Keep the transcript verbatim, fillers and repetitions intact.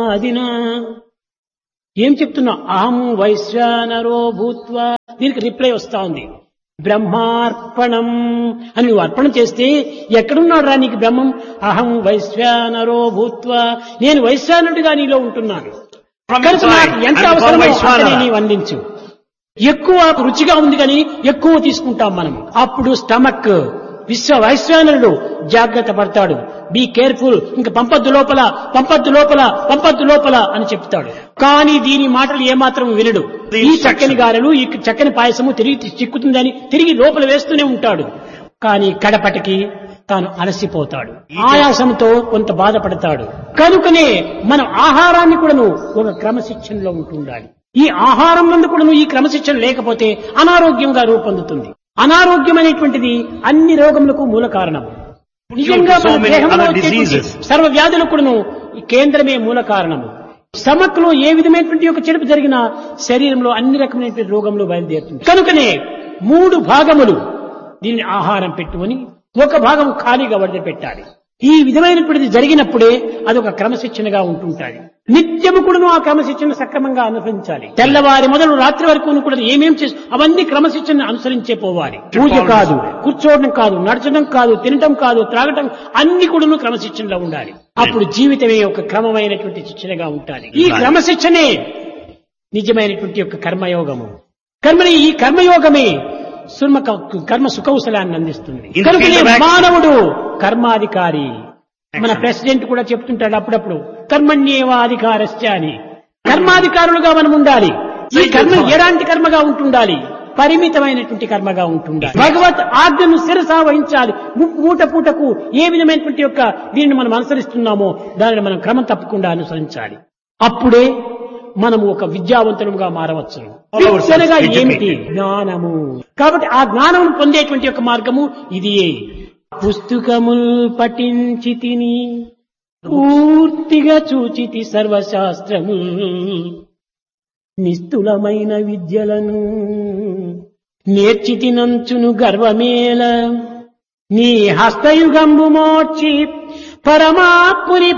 బ్రహ్మాదినా. ఏం చెప్తున్నా? అహం వైశ్వానరో భూత్వా. దీనికి రిప్లై వస్తా ఉంది, బ్రహ్మార్పణం అని నువ్వు అర్పణ చేస్తే ఎక్కడున్నాడు రా నీకు బ్రహ్మం? అహం వైశ్వానరో భూత్వా, నేను వైశ్వానుడిగా నీలో ఉంటున్నాను. కనుక నాకు ఎంత అవసరమో అంతనే నీవు అందించు. ఎక్కువ రుచిగా ఉంది కానీ ఎక్కువ తీసుకుంటాం మనం. అప్పుడు స్టమక్ విశ్వ వైశ్వానరుడు జాగ్రత్త పడతాడు. బీ కేర్ఫుల్, ఇంక పంపద్దు లోపల, పంపద్దు లోపల, పంపద్దు లోపల అని చెప్తాడు. కానీ దీని మాటలు ఏమాత్రం వినడు. ఈ చక్కని గారెలు, ఈ చక్కని పాయసము తిరిగి చిక్కుతుందని తిరిగి లోపల వేస్తూనే ఉంటాడు. కానీ కడపటికి తాను అలసిపోతాడు, ఆయాసంతో కొంత బాధపడతాడు. కనుకనే మనం ఆహారాన్ని కూడాను ఒక క్రమశిక్షణలో ఉంటుండాలి. ఈ ఆహారం నందు కూడాను ఈ క్రమశిక్షణ లేకపోతే అనారోగ్యంగా రూపొందుతుంది. అనారోగ్యం అనేటువంటిది అన్ని రోగములకు మూల కారణం. నిజంగా మన దేహంలో వచ్చేటువంటి సర్వ వ్యాధులకు కూడాను కేంద్రమే మూల కారణము. స్టమక్ లో ఏ విధమైనటువంటి ఒక చెడుపు జరిగినా శరీరంలో అన్ని రకమైనటువంటి రోగములు బయలుదేరుతుంది. కనుకనే మూడు భాగములు దీన్ని ఆహారం పెట్టుకొని ఒక భాగం ఖాళీగా వదిలిపెట్టాలి. ఈ విధమైనటువంటిది జరిగినప్పుడే అదొక క్రమశిక్షణగా ఉంటుంటాది. నిత్యము కూడాను ఆ క్రమశిక్షణ సక్రమంగా అనుసరించాలి. తెల్లవారి మొదలు రాత్రి వరకు కూడా ఏమేం చేసి అవన్నీ క్రమశిక్షణ అనుసరించే పోవాలి. పూజ కాదు, కూర్చోవడం కాదు, నడచడం కాదు, తినటం కాదు, త్రాగటం, అన్ని కూడాను క్రమశిక్షణలో ఉండాలి. అప్పుడు జీవితమే ఒక క్రమమైనటువంటి శిక్షణగా ఉండాలి. ఈ క్రమశిక్షణే నిజమైనటువంటి యొక్క కర్మయోగము. కర్మని ఈ కర్మయోగమే సుర్మ కర్మ సుకౌశలాన్ని అందిస్తుంది. కనుకనే మానవుడు కర్మాధికారి. మన ప్రెసిడెంట్ కూడా చెప్తుంటాడు అప్పుడప్పుడు, కర్మణ్యేవాధికారస్య అని. కర్మాధికారులుగా మనం ఉండాలి. ఈ కర్మ ఎలాంటి కర్మగా ఉంటుండాలి? పరిమితమైనటువంటి కర్మగా ఉంటుండాలి. భగవత్ ఆజ్ఞను శిరసా వహించాలి. మూట పూటకు ఏ విధమైనటువంటి యొక్క దీనిని మనం అనుసరిస్తున్నామో దానిని మనం క్రమం తప్పకుండా అనుసరించాలి. అప్పుడే మనము ఒక విద్యావంతులుగా మారవచ్చు. విద్యనగా ఏమిటి? జ్ఞానము. కాబట్టి ఆ జ్ఞానమును పొందేటువంటి ఒక మార్గము ఇదియే. పుస్తకముల్ పఠించి తిని పూర్తిగా చూచితి సర్వశాస్త్రము, నిస్తులమైన విద్యలను నేర్చితినంచును గర్వమేల, నీ హస్తయుగంబు మోర్చి పరమాత్ముని